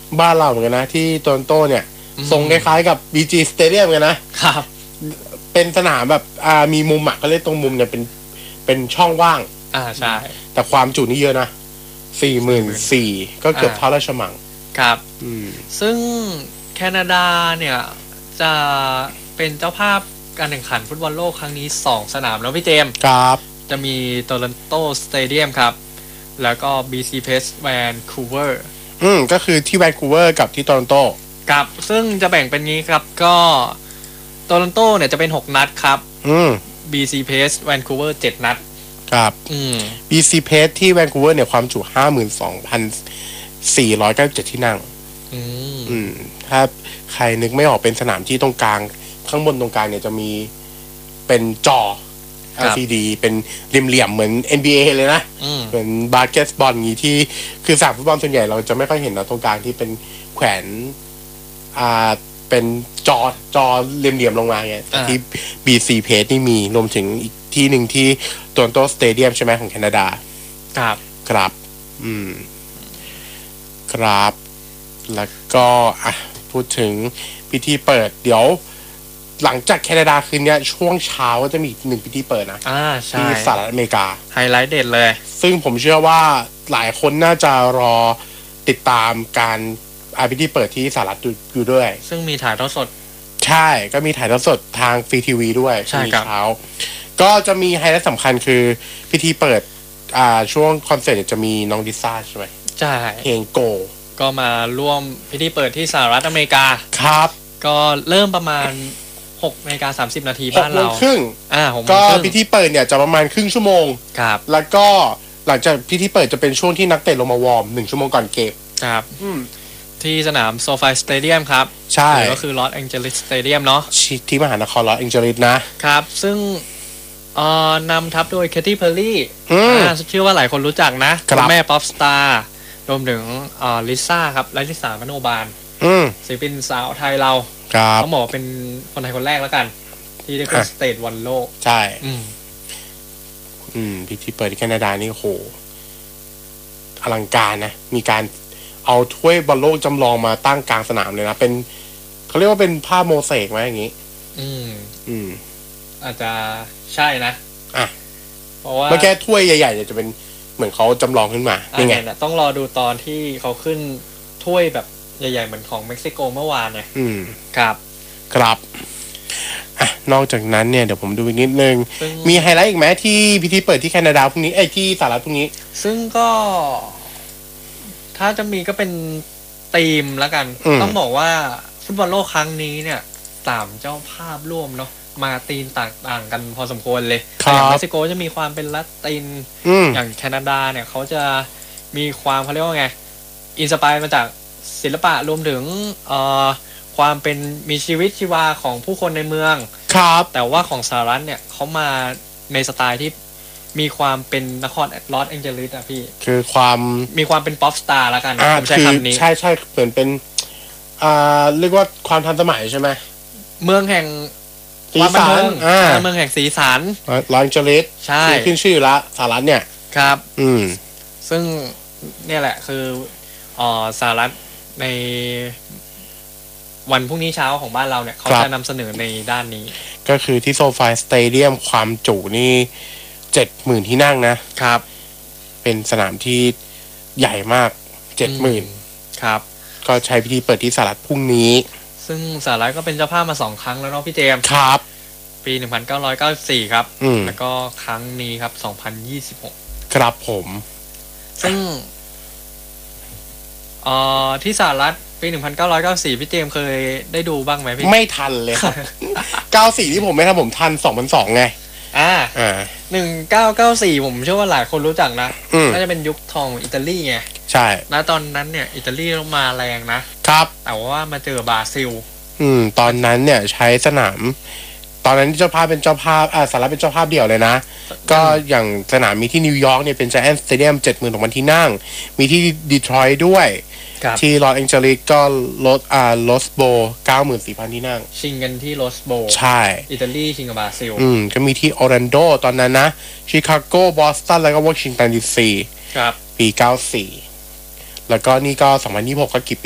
บ้านเราเหมือนกันนะที่โตรอนโตเนี่ยทรงคล้ายๆกับ BG Stadium กันนะครับเป็นสนามแบบมีมุมก็เรียกตรงมุมเนี่ยเป็นช่องว่างใช่แต่ความจุนี่เยอะนะ44,000ก็เกือบเท่าราชมังครับซึ่งแคนาดาเนี่ยจะเป็นเจ้าภาพการแข่งขันฟุตบอลโลกครั้งนี้2สนามแล้วพี่เจมส์ครับจะมีโตรอนโตสเตเดียมครับแล้วก็ BC Place Vancouver ก็คือที่แวนคูเวอร์กับที่โตรอนโตครับซึ่งจะแบ่งเป็นงี้ครับก็โตรอนโตเนี่ยจะเป็น6นัดครับ BC Place Vancouver 7นัดครับBC Place ที่แวนคูเวอร์เนี่ยความจุ 52,497 ที่นั่งถ้าใครนึกไม่ออกเป็นสนามที่ตรงกลางข้างบนตรงกลางเนี่ยจะมีเป็นจอ LCD เป็นเหลี่ยมๆเหมือน NBA เลยนะเหมือนบาสเกตบอลอย่างนี้ที่คือสนามฟุตบอลส่วนใหญ่เราจะไม่ค่อยเห็นนะตรงกลางที่เป็นแขวนเป็นจอเหลี่ยมๆลงมาไงแต่ที่ BC Place นี่มีรวมถึงอีกที่หนึ่งที่โตรอนโตสเตเดียมใช่ไหมของแคนาดาครับครับแล้วก็พูดถึงพิธีเปิดเดี๋ยวหลังจากแคนาดาคืนนี้ช่วงเช้าก็จะมีอีก1พิธีเปิดนะใช่ที่สหรัฐอเมริกาไฮไลท์เด็ดเลยซึ่งผมเชื่อว่าหลายคนน่าจะรอติดตามการพิธีเปิดที่สหรัฐอยู่ด้วยซึ่งมีถ่ายทอดสดใช่ก็มีถ่ายทอดสดทางฟรีทีวีด้วยใช่ครับเช้าก็จะมีไฮไลท์สำคัญคือพิธีเปิดช่วงคอนเสิร์ตจะมีน้องดิซ่าใช่ไหมใช่เพลงโกก็มาร่วมพิธีเปิดที่สหรัฐอเมริกาครับก็เริ่มประมาณ6:30 นาทีบ้านเรา 6:30ก็พิธีเปิดเนี่ยจะประมาณครึ่งชั่วโมงครับแล้วก็หลังจากพิธีเปิดจะเป็นช่วงที่นักเตะลงมาวอร์ม1ชั่วโมงก่อนเกมครับที่สนามโซฟาสเตเดียมครับใช่ก็คือลอสแองเจลิสสเตเดียมเนาะที่มหานครลอสแองเจลิสนะครับซึ่งนำทัพโดยแคทตี้เพอร์รี่เชื่อว่าหลายคนรู้จักนะแม่ป๊อปสตาร์รวมถึงลิซ่าครับลิซ่ามโนบาลศิลปินสาวไทยเราต้องบอกเป็นคนไทยคนแรกแล้วกันที่ได้ขึ้นสเตจวันโลกใช่พิธีเปิดที่แคนาดานี่โหอลังการนะมีการเอาถ้วยบอลโลกจำลองมาตั้งกลางสนามเลยนะเป็นเขาเรียกว่าเป็นภาพโมเสกไหมอย่างนี้อาจจะใช่นะเพราะว่าเมื่อกี้ถ้วยใหญ่ๆจะเป็นเหมือนเขาจำลองขึ้นมานี่ไงต้องรอดูตอนที่เขาขึ้นถ้วยแบบใหญ่ๆเหมือนของเม็กซิโกเมื่อวานเนี่ยครับนอกจากนั้นเนี่ยเดี๋ยวผมดูอีกนิดนึงมีไฮไลท์อีกไหมที่พิธีเปิดที่แคนาดาพรุ่งนี้ที่สหรัฐพรุ่งนี้ซึ่งก็ถ้าจะมีก็เป็นธีมแล้วกันต้องบอกว่าฟุตบอลโลกครั้งนี้เนี่ย3เจ้าภาพร่วมเนาะมาธีมต่างกันพอสมควรเลยอย่างเม็กซิโกจะมีความเป็นละตินอย่างแคนาดาเนี่ยเขาจะมีความเขาเรียกว่าไงอินสไปร์มาจากศิลปะรวมถึงความเป็นมีชีวิตชีวาของผู้คนในเมืองครับแต่ว่าของสหรัฐเนี่ยเขามาในสไตล์ที่มีความเป็นนครลอสแองเจลิสพี่คือความมีความเป็นป๊อปสตาร์แล้วกันผมใช้คำนี้ใช่เหมือนเป็นเรียกว่าความทันสมัยใช่ไหมเมืองแห่งสีสันเมืองแห่งสีสันลอสแองเจลิสใช่ขึ้นชื่อละสหรัฐเนี่ยครับซึ่งเนี่ยแหละคือสหรัฐในวันพรุ่งนี้เช้าของบ้านเราเนี่ยเขาจะนำเสนอในด้านนี้ก็คือที่โซฟาสเตเดียมความจุนี่ 70,000 ที่นั่งนะครับเป็นสนามที่ใหญ่มาก 70,000 ครับก็ใช้พิธีเปิดที่สหรัฐพรุ่งนี้ซึ่งสหรัฐก็เป็นเจ้าภาพมา2ครั้งแล้วเนาะพี่เจมส์ครับปี1994ครับแล้วก็ครั้งนี้ครับ2026 ครับผมซึ่งที่สหรัฐปี1994พี่เจมส์เคยได้ดูบ้างไหมพี่ไม่ทันเลยครับ94ที่ผมไม่ทันผมทัน2002ไง 1994ผมเชื่อว่าหลายคนรู้จักนะน่าจะเป็นยุคทองอิตาลีไงใช่แล้วตอนนั้นเนี่ยอิตาลีมาแรงนะครับแต่ว่ามาเจอบราซิลตอนนั้นเนี่ยใช้สนามตอนนั้นเจ้าภาพเป็นเจ้าภาพสหรัฐเป็นเจ้าภาพเดี่ยวเลยนะก็อย่างสนามมีที่นิวยอร์กเนี่ยเป็น Giant Stadium 70,000 ที่นั่งมีที่ดีทรอยต์ด้วยที่ลอสแองเจลิสก็ลอสโบ 94,000 ที่นั่งชิงกันที่ลอสโบใช่อิตาลีชิงกับบราซิลก็มีที่ออร์แลนโดตอนนั้นนะชิคาโกบอสตันแล้วก็วอชิงตันดีซีครับปี94แล้วก็นี่ก็2026ก็กี่ปี